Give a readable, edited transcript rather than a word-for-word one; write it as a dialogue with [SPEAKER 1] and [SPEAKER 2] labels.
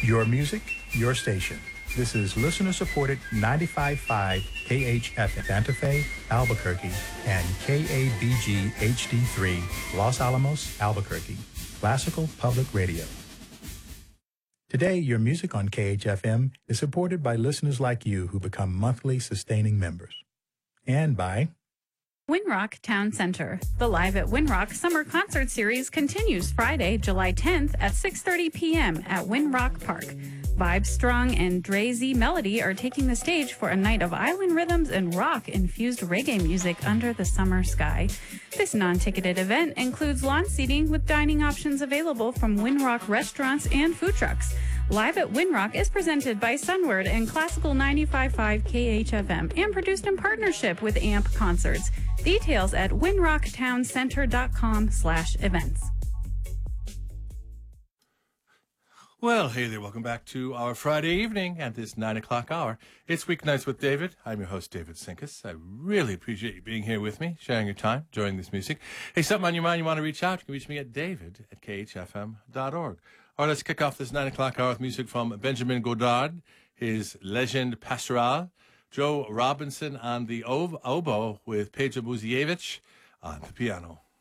[SPEAKER 1] Your music, your station. This is listener-supported 95.5 KHF Santa Fe, Albuquerque, and KABG HD3, Los Alamos, Albuquerque. Classical Public Radio. Today, your music on KHFM is supported by listeners like you who become monthly sustaining members. And by
[SPEAKER 2] Winrock Town Center. The Live at Winrock Summer Concert Series continues Friday, July 10th at 6:30 p.m. at Winrock Park. Vibe Strong and Dre Z Melody are taking the stage for a night of island rhythms and rock-infused reggae music under the summer sky. This non-ticketed event includes lawn seating with dining options available from Winrock restaurants and food trucks. Live at Winrock is presented by Sunward and Classical 95.5 KHFM and produced in partnership with AMP Concerts. Details at winrocktowncenter.com/events.
[SPEAKER 3] Well, hey there. Welcome back to our Friday evening at this 9 o'clock hour. It's Weeknights with David. I'm your host, David Sinkus. I really appreciate you being here with me, sharing your time, enjoying this music. Hey, something on your mind, you want to reach out, you can reach me at david@khfm.org. All right, let's kick off this 9 o'clock hour with music from Benjamin Godard, his Legend Pastoral, Joe Robinson on the oboe with Pedro Buzievich on the piano.